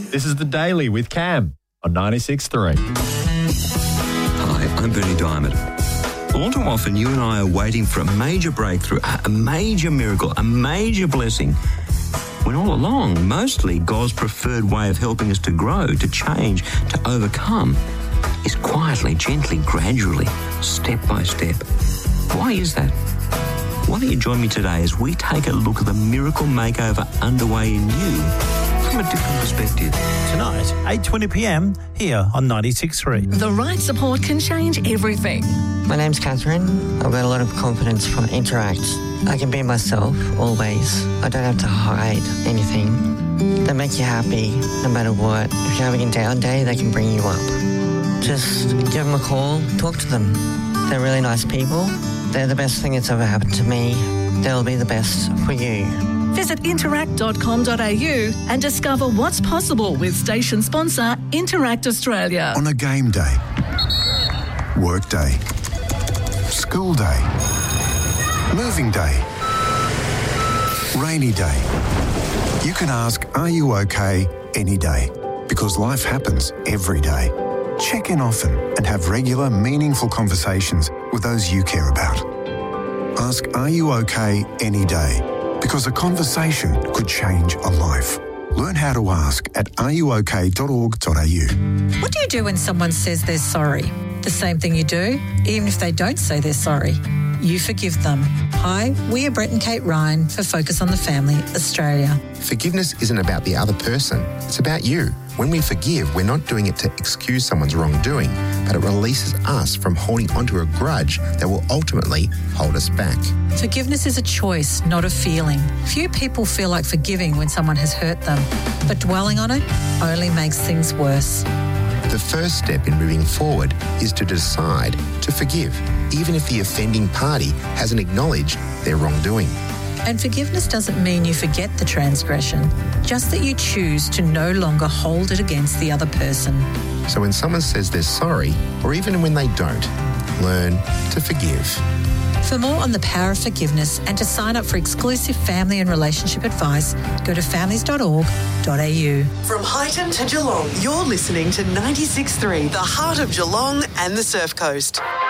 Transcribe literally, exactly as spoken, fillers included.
This is The Daily with Cam on ninety-six point three. Hi, I'm Bernie Diamond. All too often, you and I are waiting for a major breakthrough, a major miracle, a major blessing, when all along, mostly God's preferred way of helping us to grow, to change, to overcome, is quietly, gently, gradually, step by step. Why is that? Why don't you join me today as we take a look at the miracle makeover underway in you from a different perspective. Tonight, eight twenty p m, here on ninety-six point three. The right support can change everything. My name's Catherine. I've got a lot of confidence from Interact. I can be myself, always. I don't have to hide anything. They make you happy, no matter what. If you're having a down day, they can bring you up. Just give them a call, talk to them. They're really nice people. They're the best thing that's ever happened to me. They'll be the best for you. Visit interact dot com dot a u and discover what's possible with station sponsor Interact Australia. On a game day, work day, school day, moving day, rainy day, you can ask, are you okay, any day? Because life happens every day. Check in often and have regular, meaningful conversations with those you care about. Ask, are you okay, any day? Because a conversation could change a life. Learn how to ask at are you okay dot org dot a u. What do you do when someone says they're sorry? The same thing you do, even if they don't say they're sorry. You forgive them. Hi, we are Brett and Kate Ryan for Focus on the Family Australia. Forgiveness isn't about the other person, it's about you. When we forgive, we're not doing it to excuse someone's wrongdoing, but it releases us from holding onto a grudge that will ultimately hold us back. Forgiveness is a choice, not a feeling. Few people feel like forgiving when someone has hurt them, but dwelling on it only makes things worse. The first step in moving forward is to decide to forgive, even if the offending party hasn't acknowledged their wrongdoing. And forgiveness doesn't mean you forget the transgression, just that you choose to no longer hold it against the other person. So when someone says they're sorry, or even when they don't, learn to forgive. For more on the power of forgiveness and to sign up for exclusive family and relationship advice, go to families dot org dot a u. From Highton to Geelong, you're listening to ninety-six point three, the heart of Geelong and the Surf Coast.